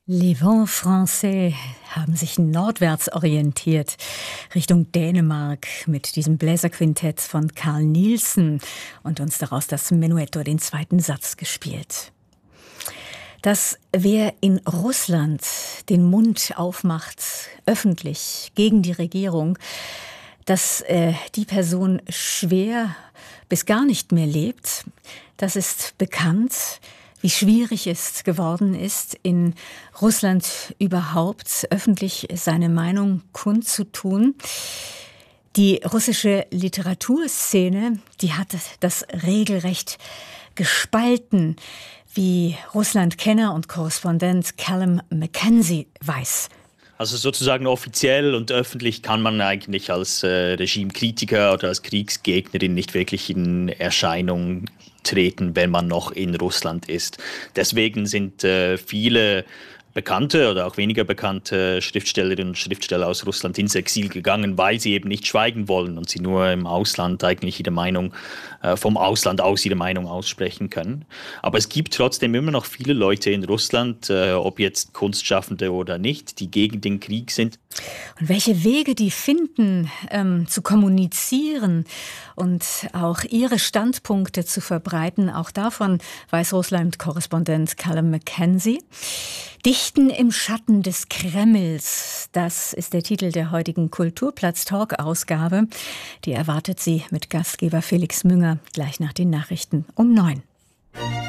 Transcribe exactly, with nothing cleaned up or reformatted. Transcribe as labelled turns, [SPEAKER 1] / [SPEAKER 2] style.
[SPEAKER 1] Les Vents Français haben sich nordwärts orientiert, Richtung Dänemark, mit diesem Bläserquintett von Carl Nielsen und uns daraus das Menuetto, den zweiten Satz, gespielt. Dass wer in Russland den Mund aufmacht, öffentlich, gegen die Regierung, dass äh, die Person schwer bis gar nicht mehr lebt, das ist bekannt. Wie schwierig es geworden ist, in Russland überhaupt öffentlich seine Meinung kundzutun. Die russische Literaturszene, die hat das regelrecht gespalten, wie Russland-Kenner und Korrespondent Callum Mackenzie weiß.
[SPEAKER 2] Also sozusagen offiziell und öffentlich kann man eigentlich als äh, Regimekritiker oder als Kriegsgegnerin nicht wirklich in Erscheinung treten, wenn man noch in Russland ist. Deswegen sind äh, viele bekannte oder auch weniger bekannte Schriftstellerinnen und Schriftsteller aus Russland ins Exil gegangen, weil sie eben nicht schweigen wollen und sie nur im Ausland eigentlich ihre Meinung, äh, vom Ausland aus ihre Meinung aussprechen können. Aber es gibt trotzdem immer noch viele Leute in Russland, äh, ob jetzt Kunstschaffende oder nicht, die gegen den Krieg sind.
[SPEAKER 1] Und welche Wege die finden, ähm, zu kommunizieren und auch ihre Standpunkte zu verbreiten, auch davon weiß Russland-Korrespondent Callum Mackenzie. Dichten im Schatten des Kremls, das ist der Titel der heutigen Kulturplatz-Talk-Ausgabe. Die erwartet Sie mit Gastgeber Felix Münger gleich nach den Nachrichten um neun.